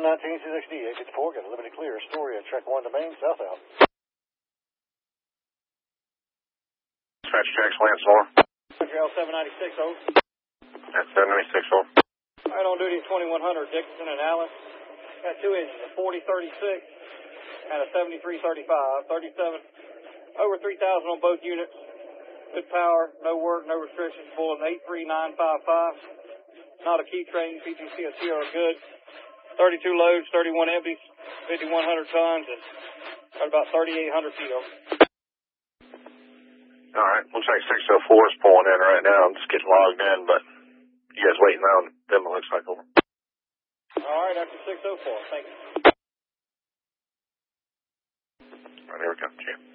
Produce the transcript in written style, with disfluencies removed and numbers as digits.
19 6XD, 854, got a limited clear. Astoria, track 1 to main, south out. Dispatch tracks, Lance Moore. Montreal 796, over. That's 796, over. Alright, on duty 2100, Dickinson and Allen. Got 2 engines, a 4036 and a 7335, 37, over 3,000 on both units. Good power, no work, no restrictions, full of 83955. Not a key train, PTC and T are good. 32 loads, 31 empties, 5,100 tons, and got about 3,800 kilos. All right, looks like 604 is pulling in right now. I'm just getting logged in, but you guys waiting on them, it looks like, over. All right, after 604, thank you. All right, here we go, Jim.